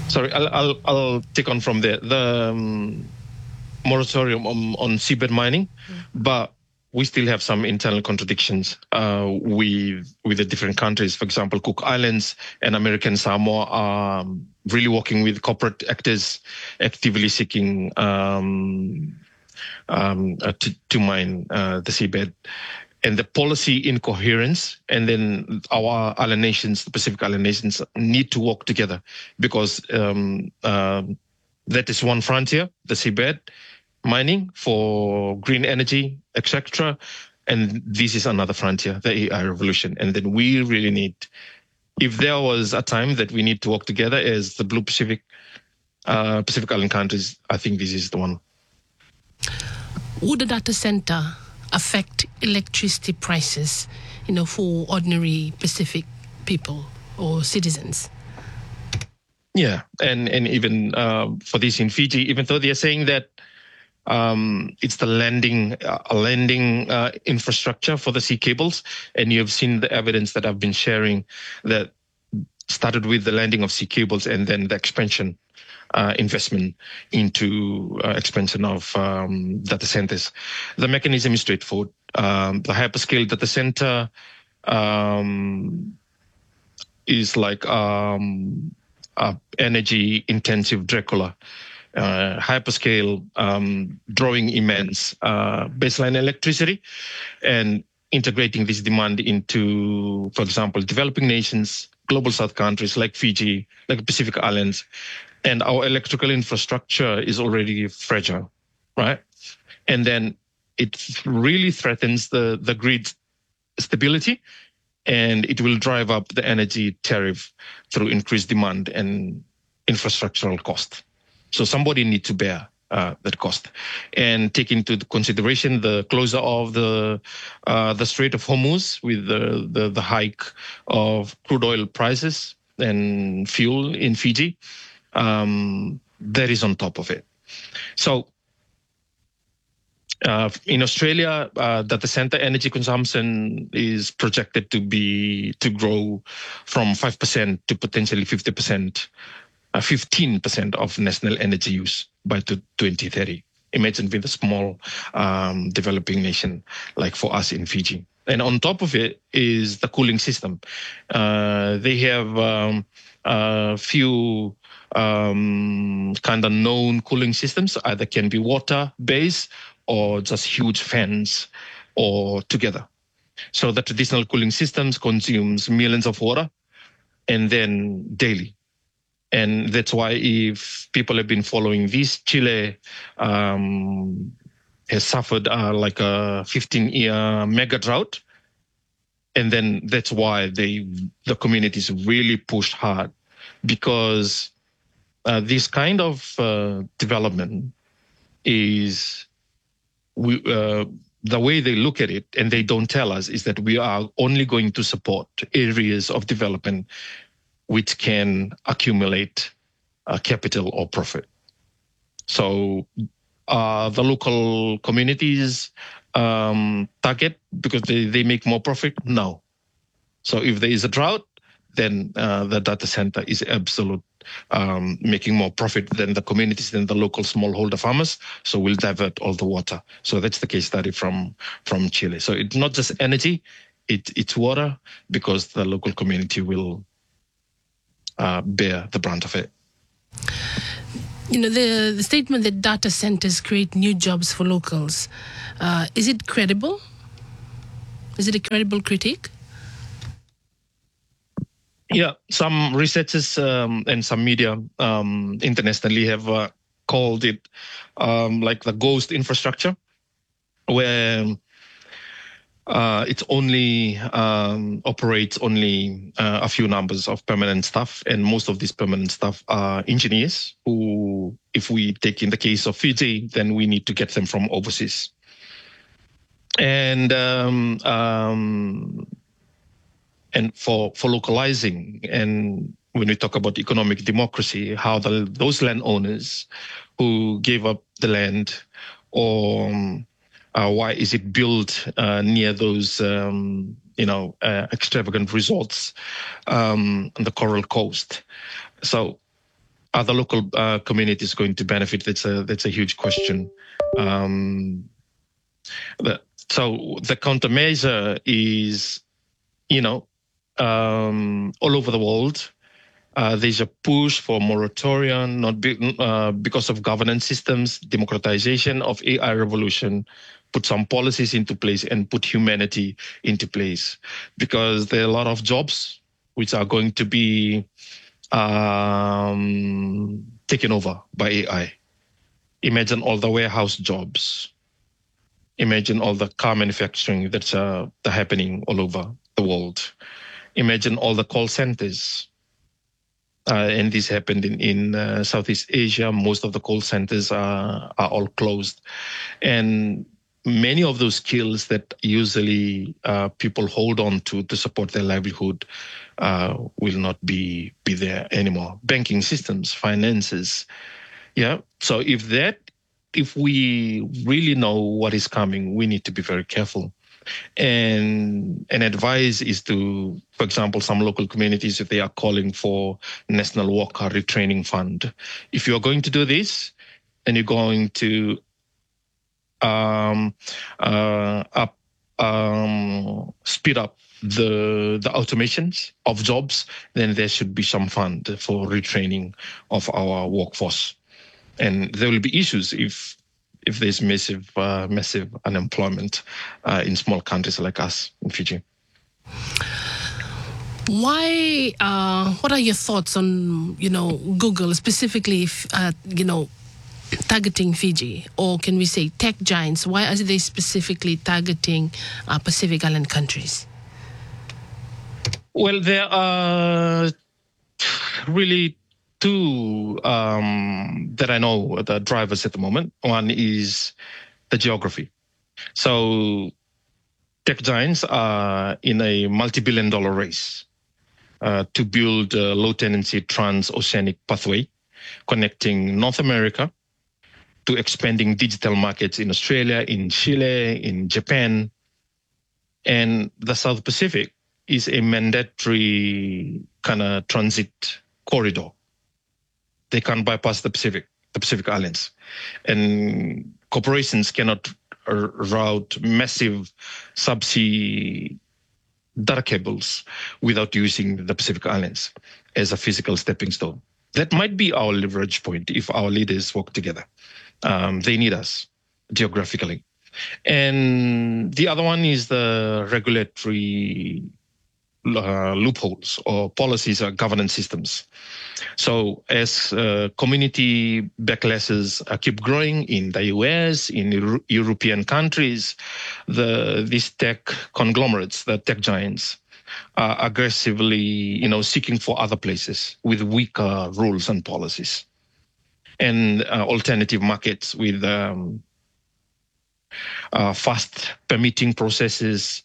Sorry, I'll take on from there. The moratorium on seabed mining, but we still have some internal contradictions with the different countries. For example, Cook Islands and American Samoa are really working with corporate actors, actively seeking to mine the seabed. And the policy incoherence, and then our island nations, the Pacific Island nations, need to work together because that is one frontier, the seabed mining for green energy, etc. And this is another frontier, the AI revolution. And then we really need, if there was a time that we need to work together as the Blue Pacific, Pacific Island countries, I think this is the one. Would the data center affect electricity prices, for ordinary Pacific people or citizens? Yeah, and even for this in Fiji, even though they're saying that it's the landing infrastructure for the sea cables, and you've seen the evidence that I've been sharing that started with the landing of sea cables and then the expansion investment into expansion of data centers. The mechanism is straightforward. The hyperscale data center is like energy intensive Dracula. Hyperscale drawing immense baseline electricity and integrating this demand into, for example, developing nations, global south countries like Fiji, like Pacific Islands. And our electrical infrastructure is already fragile, right? And then it really threatens the grid stability, and it will drive up the energy tariff through increased demand and infrastructural cost. So somebody needs to bear that cost, and take into consideration the closure of the Strait of Hormuz with the hike of crude oil prices and fuel in Fiji. That is on top of it. So in Australia, data center energy consumption is projected to grow from 5% to potentially 50%, 15% of national energy use by 2030. Imagine with a small developing nation like for us in Fiji. And on top of it is the cooling system. They have a few kind of known cooling systems, either can be water-based or just huge fans or together. So the traditional cooling systems consumes millions of water and then daily. And that's why if people have been following this, Chile has suffered like a 15-year mega drought. And then that's why the communities really pushed hard, because this kind of development is, the way they look at it, and they don't tell us, is that we are only going to support areas of development which can accumulate capital or profit. So the local communities target because they make more profit? No. So if there is a drought, then the data center is absolute making more profit than the communities, than the local smallholder farmers. So we'll divert all the water. So that's the case study from Chile. So it's not just energy, it's water, because the local community will bear the brunt of it. The statement that data centers create new jobs for locals, is it credible? Is it a credible critique? Yeah, some researchers and some media internationally have called it like the ghost infrastructure, where it only operates only a few numbers of permanent staff, and most of these permanent staff are engineers who, if we take in the case of Fiji, then we need to get them from overseas. And for localizing, and when we talk about economic democracy, how those landowners who gave up the land, or why is it built near those extravagant resorts on the Coral Coast? So Are the local communities going to benefit? That's a huge question. So the countermeasure is, all over the world. There's a push for moratorium, because of governance systems, democratization of AI revolution, put some policies into place and put humanity into place. Because there are a lot of jobs which are going to be taken over by AI. Imagine all the warehouse jobs. Imagine all the car manufacturing that's happening all over the world. Imagine all the call centers. And this happened in Southeast Asia. Most of the call centers are all closed. And many of those skills that usually people hold on to support their livelihood will not be there anymore. Banking systems, finances. Yeah. So if we really know what is coming, we need to be very careful. And an advice is to, for example, some local communities, if they are calling for National Worker Retraining Fund. If you're going to do this and you're going to speed up the automations of jobs, then there should be some fund for retraining of our workforce. And there will be issues if there's massive unemployment in small countries like us in Fiji. Why? What are your thoughts on Google specifically? Targeting Fiji, or can we say tech giants? Why are they specifically targeting Pacific Island countries? Well, there are really two that I know the drivers at the moment. One is the geography. So tech giants are in a multi-billion-dollar race to build a low-tenancy trans-oceanic pathway connecting North America to expanding digital markets in Australia, in Chile, in Japan. And the South Pacific is a mandatory kind of transit corridor. They can't bypass the Pacific Islands. And corporations cannot route massive subsea data cables without using the Pacific Islands as a physical stepping stone. That might be our leverage point if our leaders work together. They need us geographically. And the other one is the regulatory loopholes or policies or governance systems. So as community backlashes keep growing in the US, in European countries, these tech conglomerates, the tech giants, are aggressively, seeking for other places with weaker rules and policies, and alternative markets with fast permitting processes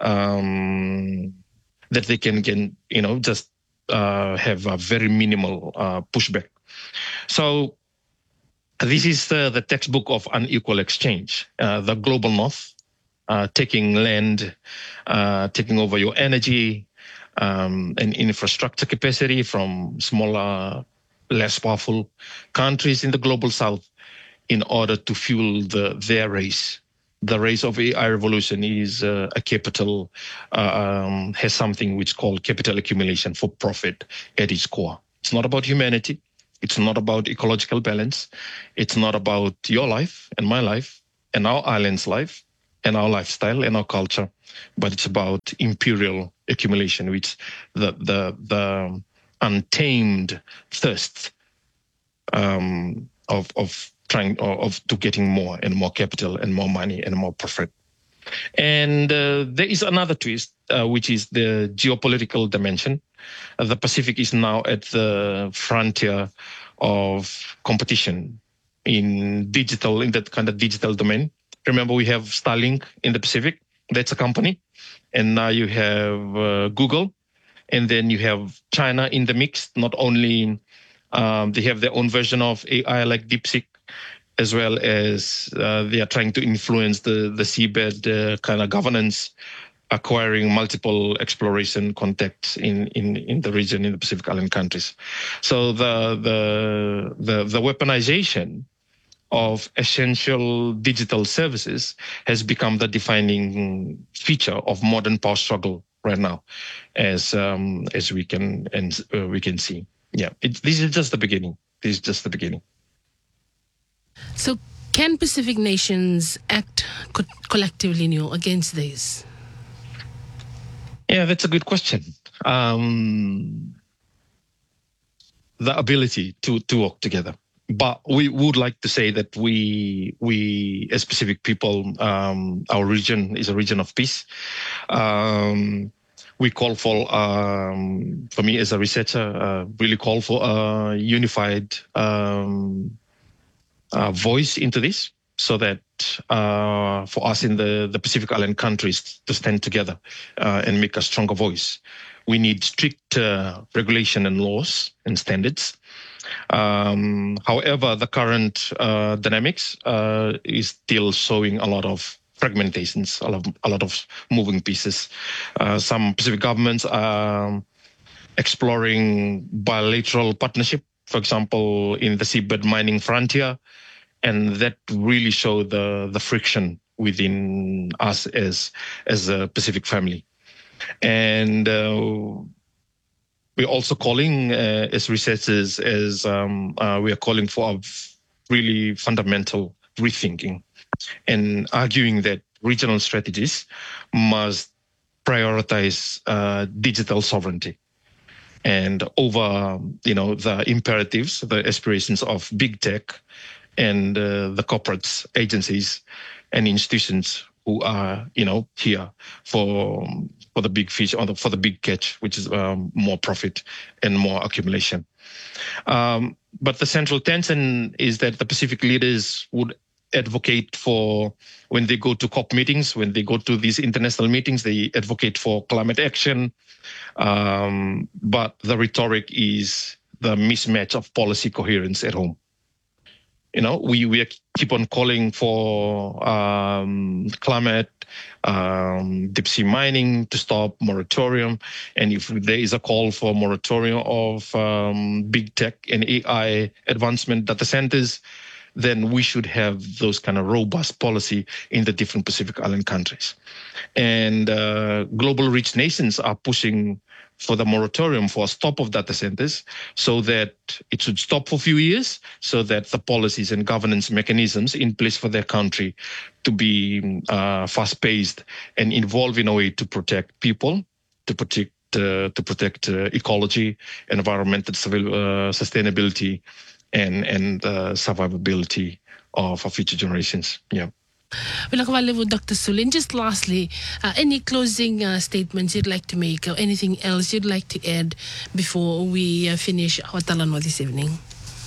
that they can just have a very minimal pushback. So this is the textbook of unequal exchange. The global north taking land, taking over your energy and infrastructure capacity from smaller, less powerful countries in the global south in order to fuel their race. The race of AI revolution is a capital, has something which is called capital accumulation for profit at its core. It's not about humanity. It's not about ecological balance. It's not about your life and my life and our island's life and our lifestyle and our culture, but it's about imperial accumulation, which the untamed thirst of getting more and more capital and more money and more profit. And there is another twist, which is the geopolitical dimension. The Pacific is now at the frontier of competition in that kind of digital domain. Remember, we have Starlink in the Pacific. That's a company. And now you have Google. And then you have China in the mix. Not only they have their own version of AI like DeepSeek, as well as they are trying to influence the seabed kind of governance acquiring multiple exploration contacts in the region, in the Pacific Island countries. So the weaponization of essential digital services has become the defining feature of modern power struggle right now, as we can see. Yeah, this is just the beginning. This is just the beginning. So, can Pacific nations act collectively, against this? Yeah, that's a good question. The ability to work together. But we would like to say that we as Pacific people, our region is a region of peace. We call for me as a researcher, really call for a unified voice into this, so that for us in the Pacific Island countries to stand together and make a stronger voice, we need strict regulation and laws and standards. However, the current dynamics is still showing a lot of fragmentations, a lot of moving pieces. Some Pacific governments are exploring bilateral partnership, for example, in the seabed mining frontier, and that really show the friction within us as a Pacific family. And we're also calling, as researchers, we are calling for a really fundamental rethinking and arguing that regional strategies must prioritize digital sovereignty and over, the imperatives, the aspirations of big tech and the corporate agencies and institutions who are, here for the big fish or for the big catch, which is more profit and more accumulation. But the central tension is that the Pacific leaders would advocate for, when they go to COP meetings, when they go to these international meetings, they advocate for climate action. But the rhetoric is the mismatch of policy coherence at home. We keep on calling for climate, deep sea mining to stop, moratorium. And if there is a call for moratorium of big tech and AI advancement data centers, then we should have those kind of robust policy in the different Pacific Island countries. And global rich nations are pushing for the moratorium for a stop of data centers, so that it should stop for a few years, so that the policies and governance mechanisms in place for their country to be fast-paced and involve in a way to protect people, to protect ecology, environmental sustainability, and survivability of our future generations. Yeah. Dr. Sulin, just lastly, any closing statements you'd like to make, or anything else you'd like to add before we finish our Talanoa this evening?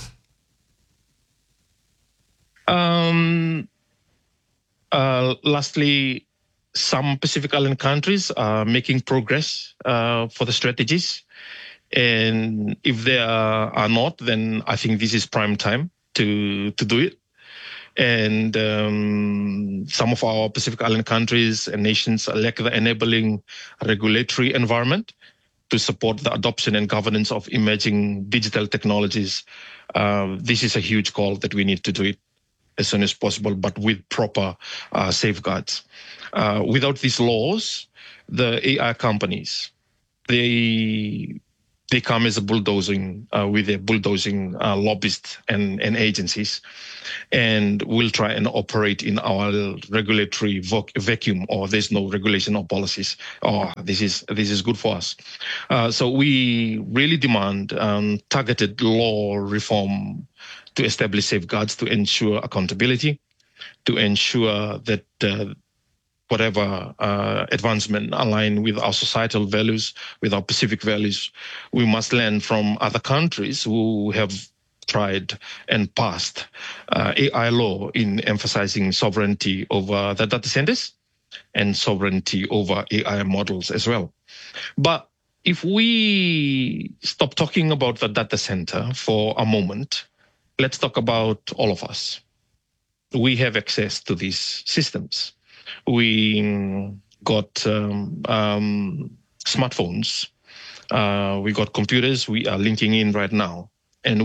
Lastly, some Pacific Island countries are making progress for the strategies. And if they are not, then I think this is prime time to do it. And some of our Pacific Island countries and nations lack the enabling regulatory environment to support the adoption and governance of emerging digital technologies. This is a huge call that we need to do it as soon as possible, but with proper safeguards. Without these laws, the AI companies, they come as a bulldozing, with their bulldozing lobbyists and agencies, and will try and operate in our regulatory vacuum, or there's no regulation or policies, or this is good for us. So we really demand targeted law reform to establish safeguards to ensure accountability, to ensure that whatever advancement align with our societal values, with our Pacific values, we must learn from other countries who have tried and passed AI law in emphasizing sovereignty over the data centers and sovereignty over AI models as well. But if we stop talking about the data center for a moment, let's talk about all of us. We have access to these systems. We got smartphones, we got computers. We are linking in right now, and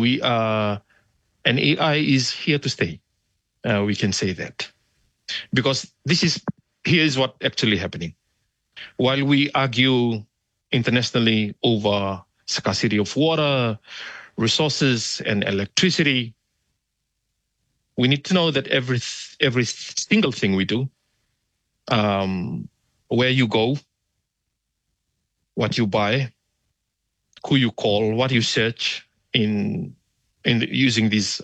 AI is here to stay. We can say that, because here is what actually happening. While we argue internationally over scarcity of water, resources, and electricity, we need to know that every single thing we do, where you go, what you buy, who you call, what you search in using these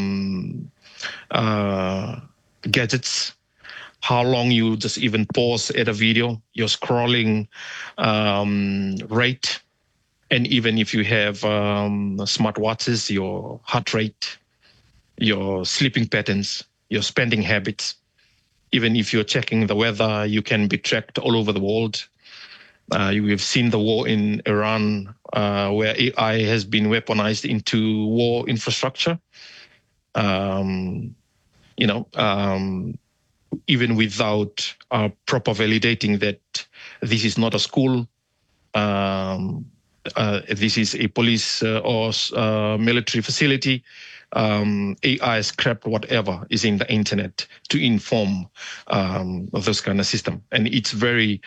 gadgets, how long you just even pause at a video, your scrolling rate, and even if you have smartwatches, your heart rate, your sleeping patterns, your spending habits. Even if you're checking the weather, you can be tracked all over the world. We've seen the war in Iran, where AI has been weaponized into war infrastructure. Even without proper validating that this is not a school, this is a police or military facility, AI scrapped whatever is in the internet to inform of those kind of system, and it's very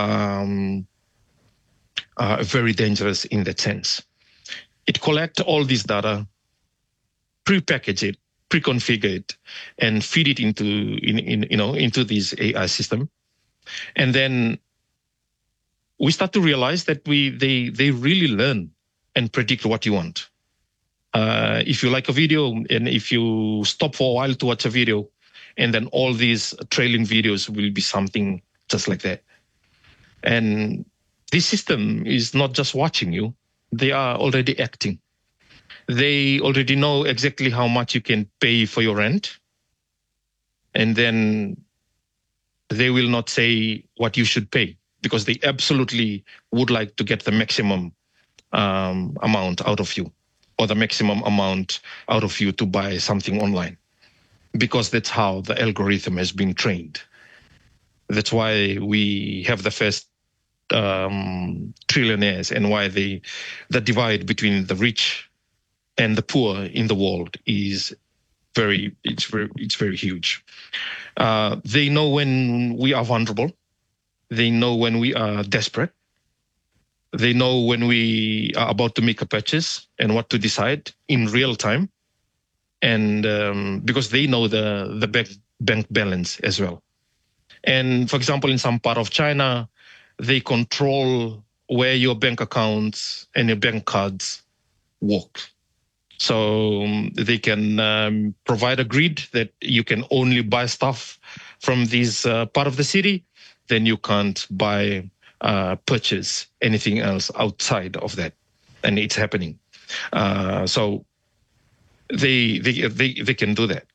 dangerous in that sense. It collects all this data, pre-package it, pre-configure it, and feed it into this AI system, and then we start to realize that they really learn and predict what you want. If you like a video, and if you stop for a while to watch a video, and then all these trailing videos will be something just like that. And this system is not just watching you, they are already acting. They already know exactly how much you can pay for your rent. And then they will not say what you should pay, because they absolutely would like to get the maximum amount out of you, or the maximum amount out of you to buy something online, because that's how the algorithm has been trained. That's why we have the first trillionaires, and why the divide between the rich and the poor in the world is very huge. They know when we are vulnerable. They know when we are desperate. They know when we are about to make a purchase and what to decide in real time. And because they know the bank balance as well. And for example, in some part of China, they control where your bank accounts and your bank cards work. So they can provide a grid that you can only buy stuff from this part of the city. Then you can't purchase anything else outside of that, and it's happening. So they can do that,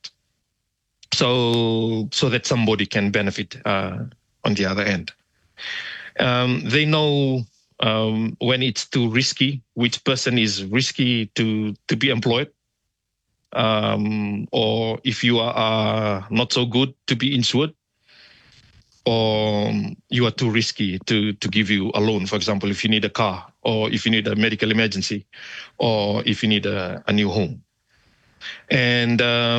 so that somebody can benefit on the other end. They know when it's too risky, which person is risky to be employed, or if you are not so good to be insured, or you are too risky to give you a loan. For example, if you need a car, or if you need a medical emergency, or if you need a new home. And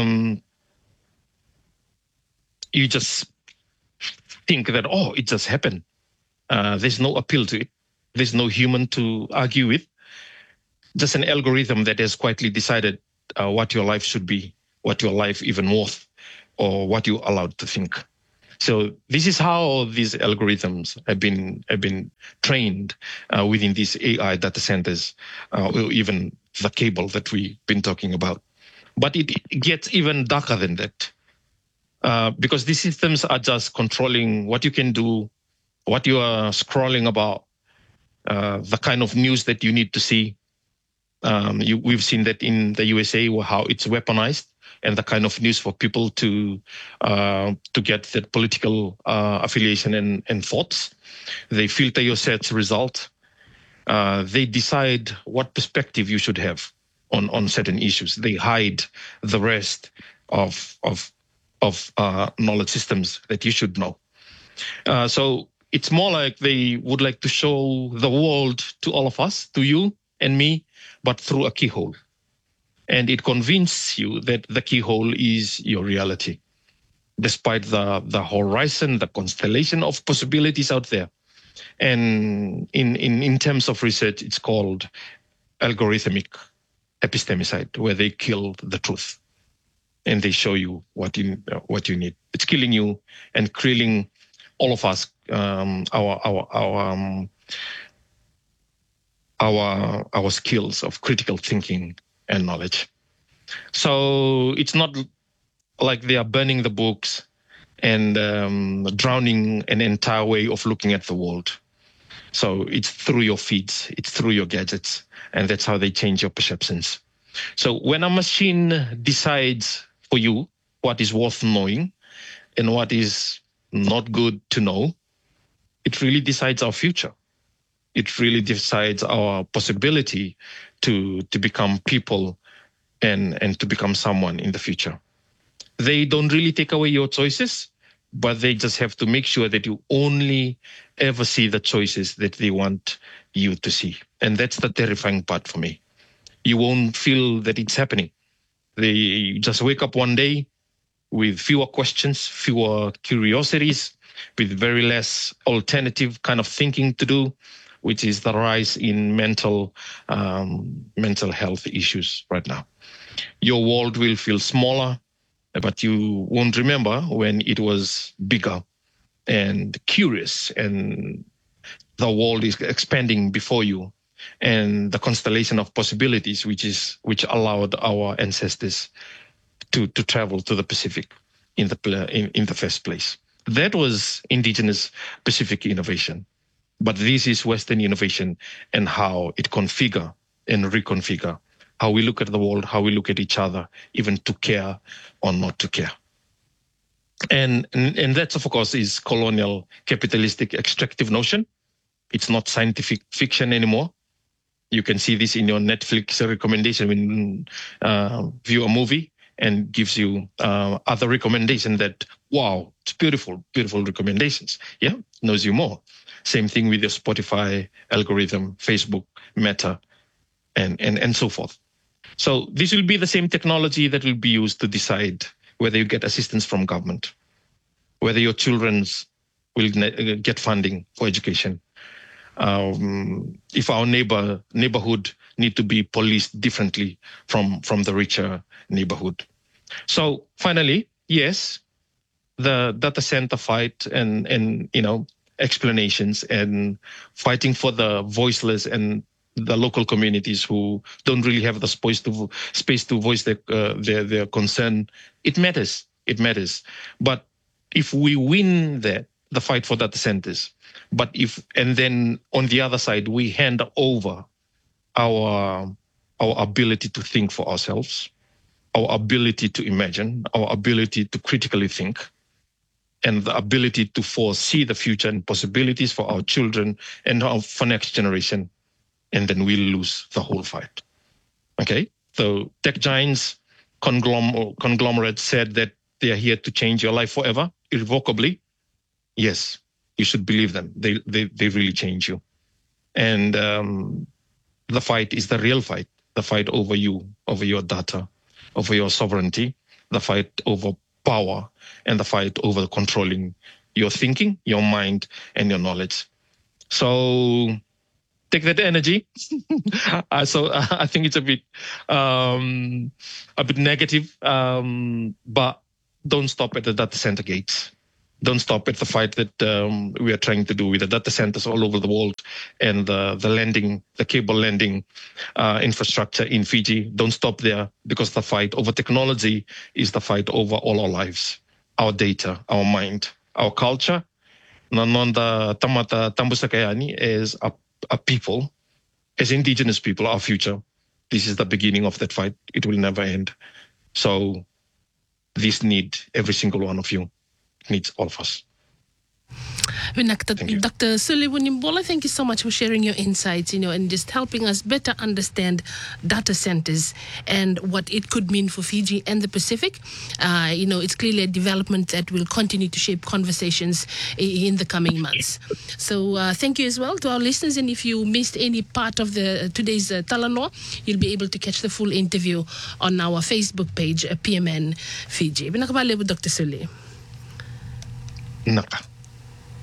you just think that, it just happened. There's no appeal to it. There's no human to argue with. Just an algorithm that has quietly decided what your life should be, what your life even worth, or what you're allowed to think. So this is how these algorithms have been trained within these AI data centers, or even the cable that we've been talking about. But it gets even darker than that, because these systems are just controlling what you can do, what you are scrolling about, the kind of news that you need to see. We've seen that in the USA, how it's weaponized, and the kind of news for people to get that political affiliation and thoughts. They filter your search result. They decide what perspective you should have on certain issues. They hide the rest of knowledge systems that you should know. So It's more like they would like to show the world to all of us, to you and me, but through a keyhole. And it convinces you that the keyhole is your reality, despite the horizon, the constellation of possibilities out there. And in terms of research, it's called algorithmic epistemicide, where they kill the truth and they show you what you need. It's killing you and killing all of us, our skills of critical thinking and knowledge. So it's not like they are burning the books and drowning an entire way of looking at the world. So it's through your feeds, it's through your gadgets, and that's how they change your perceptions. So when a machine decides for you what is worth knowing and what is not good to know, it really decides our future. It really decides our possibility to become people and to become someone in the future. They don't really take away your choices, but they just have to make sure that you only ever see the choices that they want you to see. And that's the terrifying part for me. You won't feel that it's happening. They just wake up one day with fewer questions, fewer curiosities, with very less alternative kind of thinking to do, which is the rise in mental health issues right now. Your world will feel smaller, but you won't remember when it was bigger and curious, and the world is expanding before you, and the constellation of possibilities which allowed our ancestors to travel to the Pacific in the first place. That was indigenous Pacific innovation. But this is Western innovation and how it configure and reconfigure how we look at the world, how we look at each other, even to care or not to care. And that, of course, is colonial capitalistic extractive notion. It's not scientific fiction anymore. You can see this in your Netflix recommendation when view a movie and gives you other recommendation that, wow, it's beautiful, beautiful recommendations. Yeah, knows you more. Same thing with your Spotify algorithm, Facebook, Meta, and so forth. So this will be the same technology that will be used to decide whether you get assistance from government, whether your children will get funding for education, if our neighborhood need to be policed differently from the richer neighborhood. So finally, yes, the data center fight and explanations and fighting for the voiceless and the local communities who don't really have the space to voice their concern. It matters. It matters. But if we win the fight for data centers, and then on the other side we hand over our ability to think for ourselves, our ability to imagine, our ability to critically think, and the ability to foresee the future and possibilities for our children and for next generation, and then we'll lose the whole fight. Okay? So tech giants, conglomerates said that they are here to change your life forever, irrevocably. Yes, you should believe them. They really change you. And the fight is the real fight, the fight over you, over your data, over your sovereignty, the fight over power, and the fight over controlling your thinking, your mind, and your knowledge. So take that energy. So I think it's a bit negative, but don't stop at the data center gates. Don't stop at the fight that we are trying to do with the data centers all over the world and the cable landing infrastructure in Fiji. Don't stop there, because the fight over technology is the fight over all our lives, our data, our mind, our culture. Nanonda Tamata Tambusakayani is a people, as indigenous people, our future. This is the beginning of that fight. It will never end. So this need every single one of you. Needs all of us. Dr. Suli Wunimbola, thank you so much for sharing your insights, and just helping us better understand data centers and what it could mean for Fiji and the Pacific. It's clearly a development that will continue to shape conversations in the coming months. So thank you as well to our listeners. And if you missed any part of today's Talanoa, you'll be able to catch the full interview on our Facebook page, PMN Fiji. Binakabale with Dr. Suli. Naka.